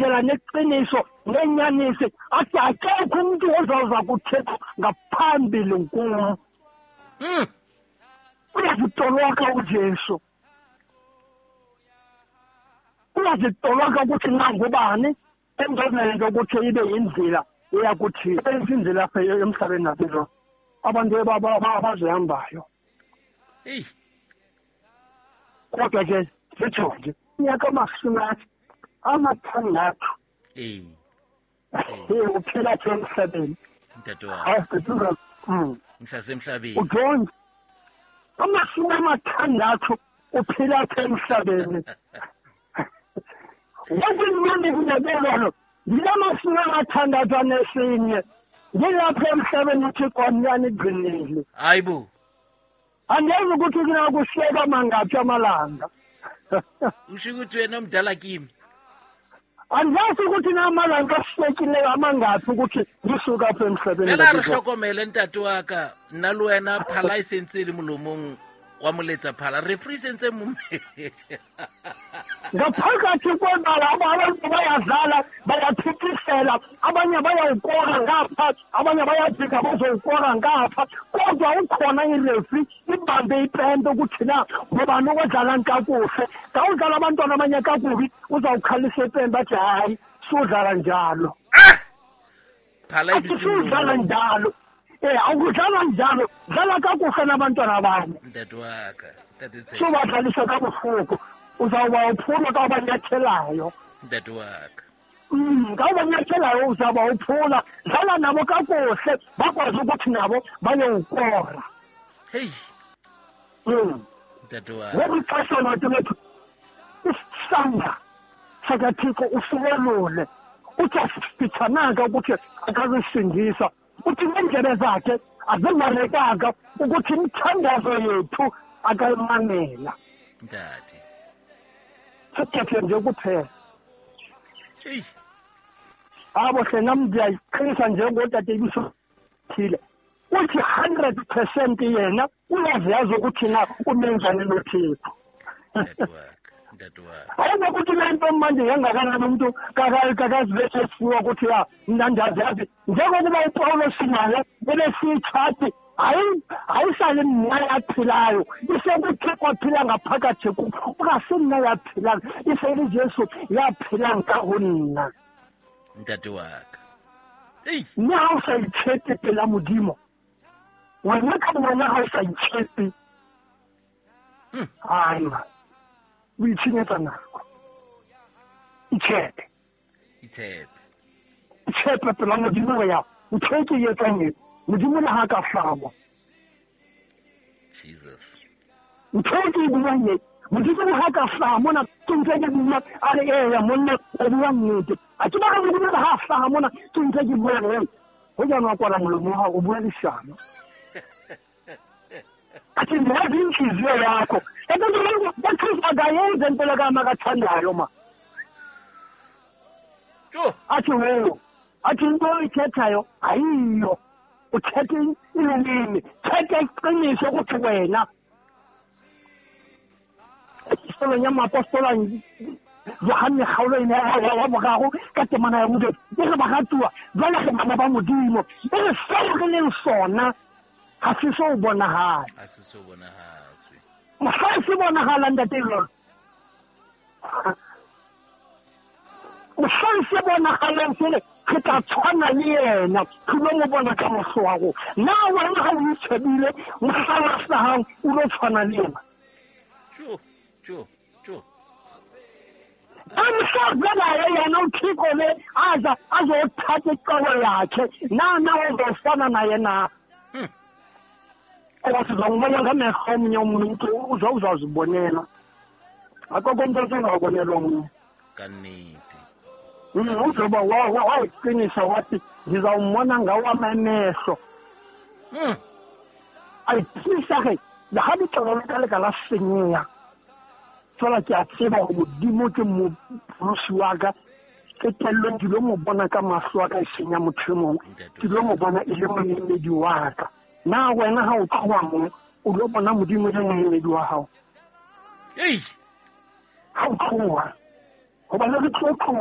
indlela neqiniso nenyaniso athi akekho umuntu ozawuza kuThixo ngaphambili kum. Uyazitoloka uJesu. Uyazitoloka ukuthi ngangubani emzazela ukuthi ibe yindlela eyakuthi indlela lapha emhlabeni naphezulu abantu abazihambayo. Kodwa ke sitho nje nyaka masinathi amathandathu uphela emhlabeni Mntatwa ngisasemhlabeni ujonge amasumi amathandathu uphela emhlabeni. Ngokunyandi kunebelalo yilamasumi amathandathu anesinye ngilapha emhlabeni uThixo wamnyana igcinile. hayibo Angazi ukuthi kina kushiyeka mangaphi amalanga. usho ukuthi wena mdala kimi Angazi ukuthi namalanga ashiyekile amangaphi ukuthi ngisuka apha emhlabeni. phela re hlokomele ntate wa ka nna le wena phala e sentse le molomong wa moletsa phala re free sentse mo Ngaphakathi kwendala abantu bayadlala bayaphikisela abanye bayawukora ngapha abanye bayajika bazowukora ngapha kodwa ukhona ireferee ibambe ipente ukuthi na ngoba nokudlala kakuhle awudlala abantwana abanye kakubi uzawukhalisa ipente bathi hayi sudlala njalo phala udlala njalo awudlala njalo dlala kakuhle nabantwana abanye ntate wa ka ntate tse sobadlalisa kabuhlungu uzawuba uphula kabanyathelayo ntate wa ka kabanyathelayo uzawuba uphula dlala nabo kakuhle bakwazi ukuthi nabo bayewukora hey ntate wa ngokuxesha nathi lethu isisanga sakaThixo usiwelule uthi asifithananga ukuthi akazisindisa uthi ngendlebe zakhe azimarekanga ukuthi imithandazo yethu akayimamela ntate sithethe nje kuphela hey abo hlena ndiyayiqinisa njengotata ibisothile uthi 100% yena uyaziyazi ukuthi na unenzani noThixo. ntate wa Awunokuthi lento manje yangakanani umuntu kakazivese siwa ukuthi ya mina ndiyazi njengokuba uPaulo sinaye belesithathe ayisale mina yaphilayo isekuthi kwaphila ngaphakathi ukasimna yaphilayo iseli Jesu yaphila ngahonna ntate wa ka hey now sa itshete pela modimo wena ka bona ha sa itshete hayi o itshenyetsa nako itshepe pela modimo ya o tsheke yetsanye modimo le ha ka hlabo Jesus o tsheke buanye modimo le ha ka hlabo na tsontse ke bua a re ya monna o bua nnete a ke ba ka modimo le ha hlabo mona tsontse ke bua le ho jana kwa la molomo ha o bua leshano ati ndazi inhliziyo yakho bathi akayenze impela kama kathandayo ma athi wewe athi into ikhethayo ayiyo uthethe ilungile thethe iqiniso ukuthi wena solo nyama apostola Yohane khawlo ina ya bogago ka temana ya modimo ke ba gatua jwale ke bana ba modimo e re sele sona ha se so bonahala se bonahala ntate lo se bonahala sele ke tla tshwana le yena ke lo mo bona ka moswago na wena ha o itshebile mosala sa hang o lo tshwana le yena amsazela yena uThixo le azothatha iqolo yakhe na uzofana naye na Ngibona ngamehlo omnye umuntu uzawuzibonela akukho umuntu osengabonela omnye kaniti uzoba wayiqinisa wathi ngizawumbona ngawo amehlo ayitsisa ke la ha ditoro tsa le ka la senyea tsala ke a tseba go modimo ke mo rusiwaga ke tello ke lo mo bona ka mahlo a ka senya mothemo ke lo mo bona ile mo mmedi wa ka na wena ha o tloa mo o lo bona modimo le mmedi wa hao ha o tloa go ba le tloa